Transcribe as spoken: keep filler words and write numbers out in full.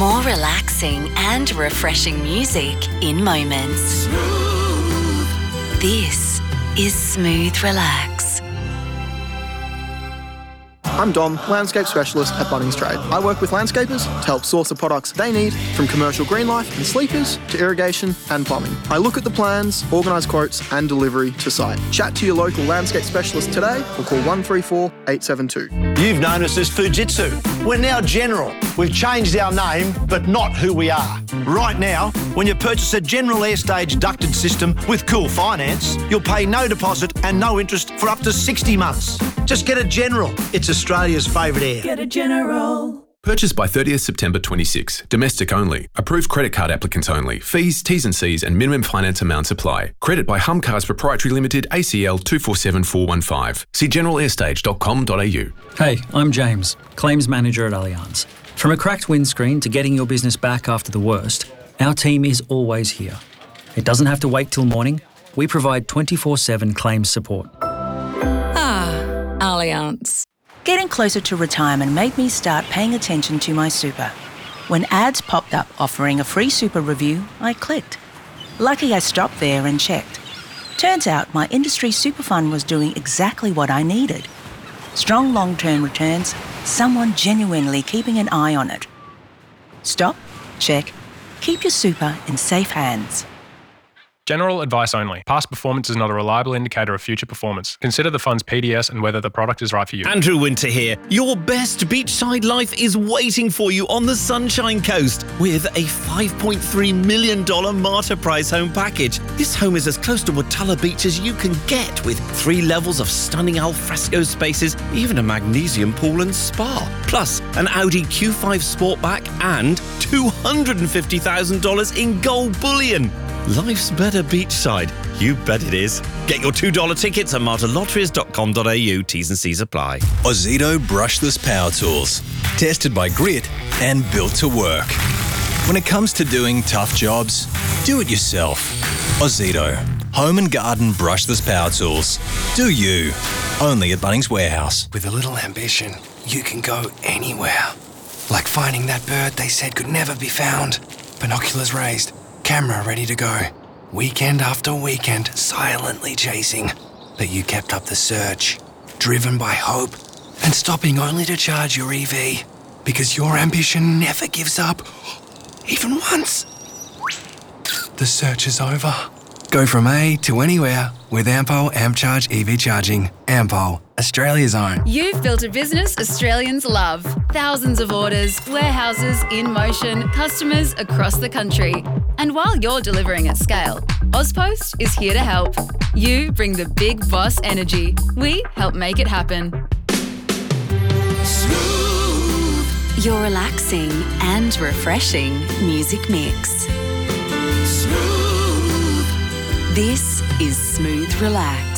More relaxing and refreshing music in moments. Smooth. This is Smooth Relax. I'm Dom, landscape specialist at Bunnings Trade. I work with landscapers to help source the products they need, from commercial green life and sleepers to irrigation and plumbing. I look at the plans, organise quotes and delivery to site. Chat to your local landscape specialist today or call one three four, eight seven two. You've known us as Fujitsu. We're now General. We've changed our name, but not who we are. Right now, when you purchase a General Airstage ducted system with Cool Finance, you'll pay no deposit and no interest for up to sixty months. Just get a General. It's Australia's favourite air. Get a General. Purchased by thirtieth September twenty-six. Domestic only. Approved credit card applicants only. Fees, T's and C's and minimum finance amounts apply. Credit by Hum Cars Proprietary Limited, A C L two four seven four one five. See general airstage dot com dot a u. Hey, I'm James, Claims Manager at Allianz. From a cracked windscreen to getting your business back after the worst, our team is always here. It doesn't have to wait till morning. We provide twenty-four seven claims support. Ah, Allianz. Getting closer to retirement made me start paying attention to my super. When ads popped up offering a free super review, I clicked. Lucky I stopped there and checked. Turns out my industry super fund was doing exactly what I needed. Strong long-term returns, someone genuinely keeping an eye on it. Stop, check, keep your super in safe hands. General advice only. Past performance is not a reliable indicator of future performance. Consider the fund's P D S and whether the product is right for you. Andrew Winter here. Your best beachside life is waiting for you on the Sunshine Coast with a five point three million dollars Marta Price home package. This home is as close to Watala Beach as you can get, with three levels of stunning alfresco spaces, even a magnesium pool and spa. Plus, an Audi Q five Sportback and two hundred fifty thousand dollars in gold bullion. Life's better beachside. You bet it is. Get your two dollar tickets at marta lotteries dot com dot a u. T's and C's apply. Ozito brushless power tools. Tested by Grit and built to work. When it comes to doing tough jobs, do it yourself. Ozito. Home and garden brushless power tools. Do you. Only at Bunnings Warehouse. With a little ambition, you can go anywhere. Like finding that bird they said could never be found. Binoculars raised. Camera ready to go. Weekend after weekend, silently chasing. But you kept up the search, driven by hope, and stopping only to charge your E V. Because your ambition never gives up, even once. The search is over. Go from A to anywhere with Ampol AmpCharge E V charging. Ampol, Australia's own. You've built a business Australians love. Thousands of orders, warehouses in motion, customers across the country. And while you're delivering at scale, Ozpost is here to help. You bring the big boss energy. We help make it happen. Smooth. Your relaxing and refreshing music mix. Smooth. This is Smooth Relax.